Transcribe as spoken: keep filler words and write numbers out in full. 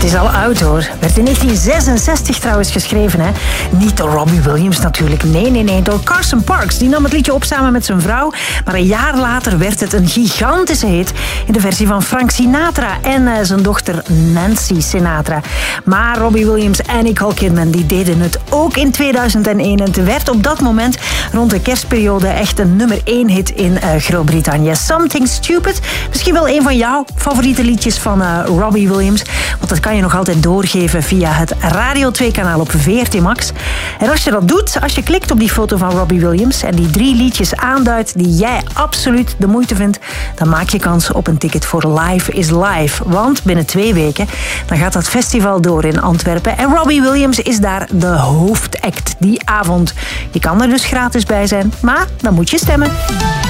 is al oud hoor. Werd in negentien zesenzestig trouwens geschreven. Hè? Niet door Robbie Williams natuurlijk. Nee, nee, nee. Door Carson Parks. Die nam het liedje op samen met zijn vrouw. Maar een jaar later werd het een gigantische hit in de versie van Frank Sinatra en uh, zijn dochter Nancy Sinatra. Maar Robbie Williams en Nicole Kidman die deden het ook in tweeduizend één. En het werd op dat moment rond de kerstperiode echt een nummer één hit in uh, Groot-Brittannië. Something Stupid. Misschien wel een van jouw favoriete liedjes van uh, Robbie Williams. Want dat kan je nog altijd doorgeven via het Radio twee kanaal op V R T Max. En als je dat doet, als je klikt op die foto van Robbie Williams en die drie liedjes aanduidt die jij absoluut de moeite vindt, dan maak je kans op een ticket voor Live is Live. Want binnen twee weken dan gaat dat festival door in Antwerpen. En Robbie Williams is daar de hoofdact die avond. Je kan er dus gratis bij zijn, maar dan moet je stemmen.